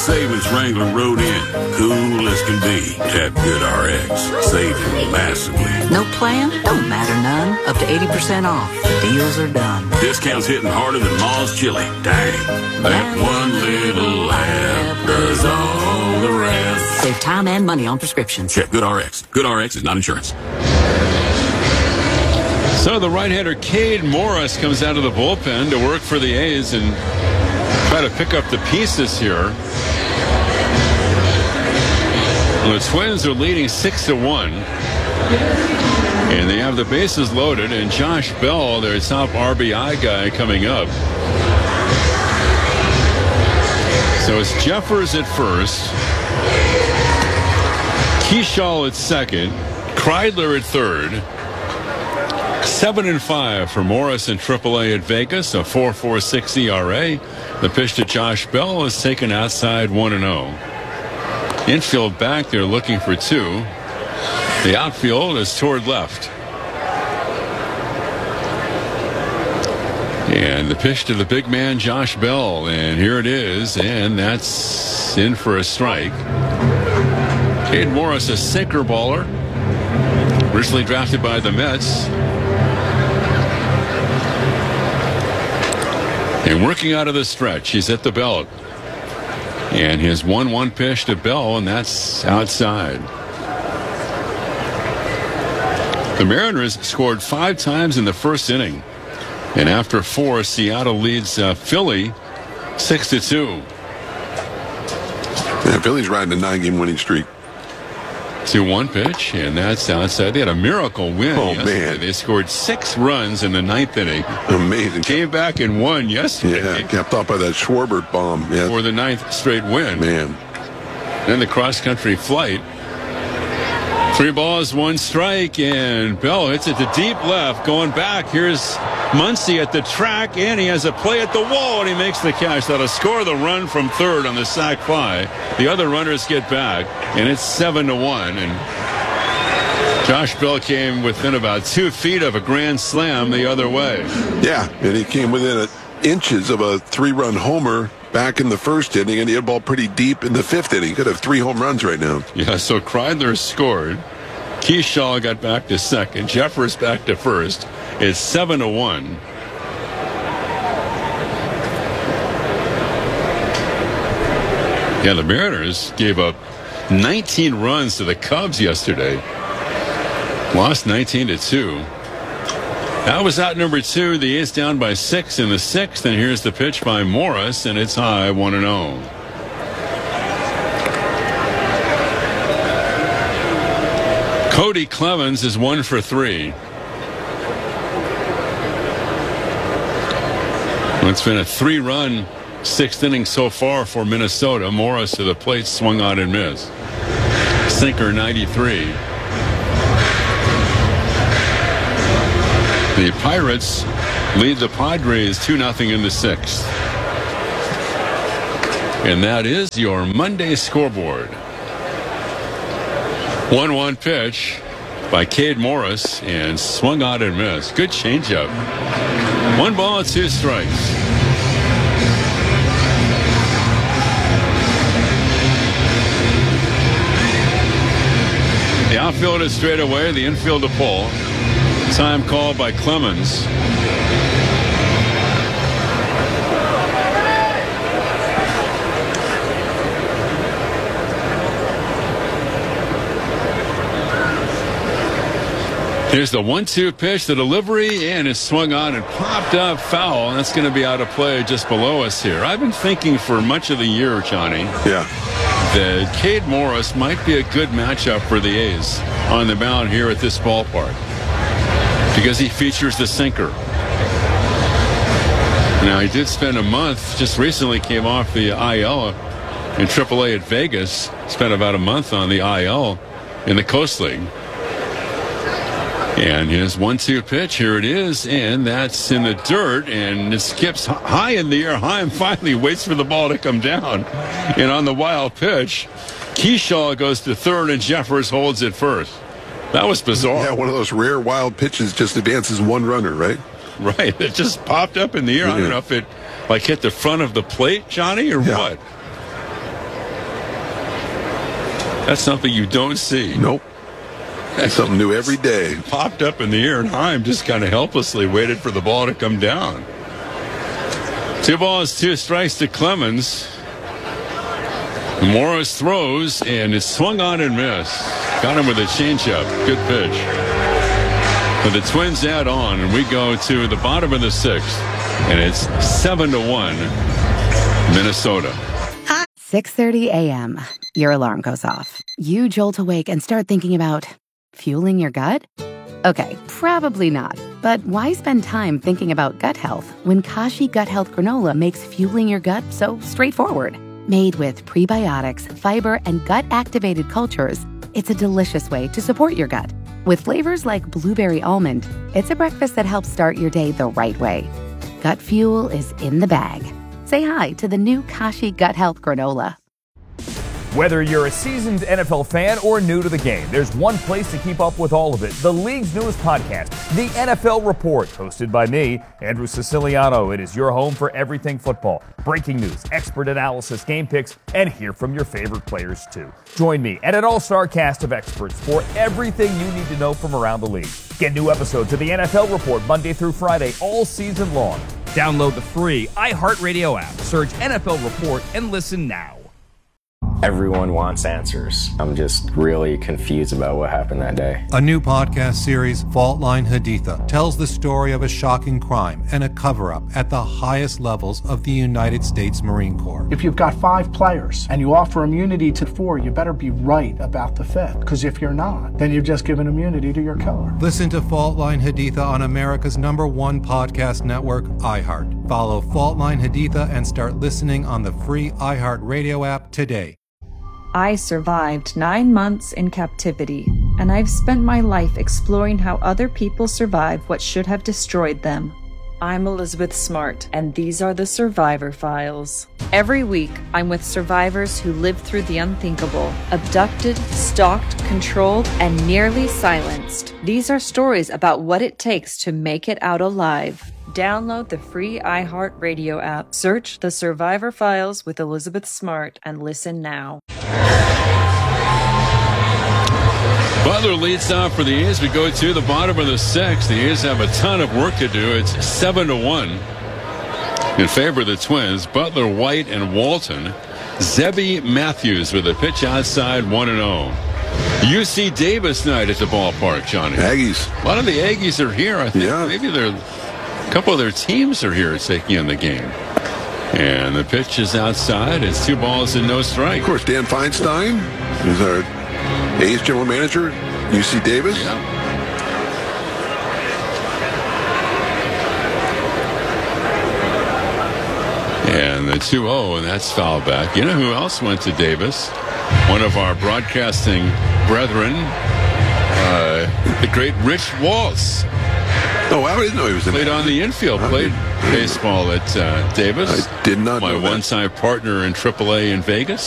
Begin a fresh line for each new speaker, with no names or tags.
savings Wrangler rode in. Cool as can be. Tap Good RX. Saving massively.
No plan? Don't matter none. Up to 80% off. Deals are done.
Discounts hitting harder than Ma's chili. Dang. That one little app does all the rest.
Save time and money on prescriptions.
Check Good RX. Good RX is not insurance.
So the right-hander Cade Morris comes out of the bullpen to work for the A's and try to pick up the pieces here. Well, the Twins are leading 6-1. And they have the bases loaded, and Josh Bell, their top RBI guy, coming up. So it's Jeffers at first, Kershaw at second, Kreidler at third. 7-5 for Morris in AAA at Vegas, a 4.46 ERA. The pitch to Josh Bell is taken outside 1-0. Infield back, they're looking for two. The outfield is toward left. And the pitch to the big man, Josh Bell. And here it is, and that's in for a strike. Cade Morris, a sinker baller, originally drafted by the Mets. And working out of the stretch, he's at the belt. And his 1-1 pitch to Bell, and that's outside. The Mariners scored 5 times in the first inning. And after 4, Seattle leads Philly 6-2.
Yeah, Philly's riding a 9-game winning streak.
2-1 pitch, and that's outside. They had a miracle win yesterday.
Man.
They scored 6 runs in the 9th inning.
Amazing.
Came back and won yesterday.
Yeah, kept up by that Schwarber bomb. Yeah.
For the 9th straight win.
Man.
Then the cross-country flight. 3 balls, 1 strike, and Bell hits it to deep left. Going back, here's Muncy at the track, and he has a play at the wall, and he makes the catch. That'll score the run from third on the sac fly. The other runners get back, and it's 7-1. And Josh Bell came within about 2 feet of a grand slam the other way.
Yeah, and he came within inches of a 3-run homer back in the first inning, and he had a ball pretty deep in the 5th inning. He could have 3 home runs right now.
Yeah, so Kreidler scored. Kershaw got back to second. Jeffers back to first. It's 7-1. Yeah, the Mariners gave up 19 runs to the Cubs yesterday. Lost 19-2. That was out number 2. The A's down by 6 in the 6th. And here's the pitch by Morris, and it's high, 1-0. Cody Clemens is 1 for 3. It's been a 3-run 6th inning so far for Minnesota. Morris to the plate, swung on and missed. Sinker 93. The Pirates lead the Padres 2-0 in the 6th. And that is your Monday scoreboard. 1-1 pitch by Cade Morris, and swung on and missed. Good changeup. 1 ball, 2 strikes. The outfield is straight away, the infield to pull. Time called by Clemens. Here's the 1-2 pitch, the delivery, and it's swung on and popped up foul. That's going to be out of play just below us here. I've been thinking for much of the year, Johnny, that Cade Morris might be a good matchup for the A's on the mound here at this ballpark because he features the sinker. Now, he did spend a month, just recently came off the IL in AAA at Vegas, spent about a month on the IL in the Coast League. And his 1-2 pitch, here it is, and that's in the dirt, and it skips high in the air. Heim finally waits for the ball to come down. And on the wild pitch, Kershaw goes to third, and Jeffers holds it first. That was bizarre.
Yeah, one of those rare wild pitches just advances 1 runner, right?
Right. It just popped up in the air. I don't know if it hit the front of the plate, Johnny, or what. That's something you don't see.
Nope. Something new every day.
Popped up in the air, and Heim just kind of helplessly waited for the ball to come down. 2 balls, 2 strikes to Clemens. Morris throws, and it's swung on and missed. Got him with a changeup. Good pitch. But the Twins add on, and we go to the bottom of the 6th, and it's 7-1, Minnesota.
6:30 a.m. Your alarm goes off. You jolt awake and start thinking about fueling your gut? Okay, probably not. But why spend time thinking about gut health when Kashi Gut Health Granola makes fueling your gut so straightforward? Made with prebiotics, fiber, and gut-activated cultures, it's a delicious way to support your gut. With flavors like blueberry almond, it's a breakfast that helps start your day the right way. Gut fuel is in the bag. Say hi to the new Kashi Gut Health Granola.
Whether you're a seasoned NFL fan or new to the game, there's one place to keep up with all of it. The league's newest podcast, The NFL Report, hosted by me, Andrew Siciliano. It is your home for everything football. Breaking news, expert analysis, game picks, and hear from your favorite players, too. Join me and an all-star cast of experts for everything you need to know from around the league. Get new episodes of The NFL Report Monday through Friday all season long. Download the free iHeartRadio app. Search NFL Report and listen now.
Everyone wants answers. I'm just really confused about what happened that day.
A new podcast series, Fault Line Haditha, tells the story of a shocking crime and a cover-up at the highest levels of the United States Marine Corps.
If you've got 5 players and you offer immunity to 4, you better be right about the 5th. Because if you're not, then you've just given immunity to your killer.
Listen to Fault Line Haditha on America's #1 podcast network, iHeart. Follow Fault Line Haditha and start listening on the free iHeartRadio app today.
I survived 9 months in captivity, and I've spent my life exploring how other people survive what should have destroyed them. I'm Elizabeth Smart, and these are the Survivor Files. Every week, I'm with survivors who lived through the unthinkable, abducted, stalked, controlled, and nearly silenced. These are stories about what it takes to make it out alive. Download the free iHeartRadio app, search The Survivor Files with Elizabeth Smart, and listen now.
Butler leads off for the A's. We go to the bottom of the 6th. The A's have a ton of work to do. It's 7-1 in favor of the Twins. Butler, White, and Walton. Zebby Matthews with a pitch outside, 1-0. UC Davis night at the ballpark, Johnny.
Aggies.
A lot of the Aggies are here. I think maybe a couple of their teams are here taking in the game. And the pitch is outside. It's 2 balls and no strike.
Of course, Dan Feinstein is our A's general manager, UC Davis.
Yeah. And the 2-0, and that's foul back. You know who else went to Davis? One of our broadcasting brethren, the great Rich Waltz.
Oh, I didn't know he was in
Played on the infield, played baseball at Davis.
I did not know
My
that.
one-time partner in AAA in Vegas.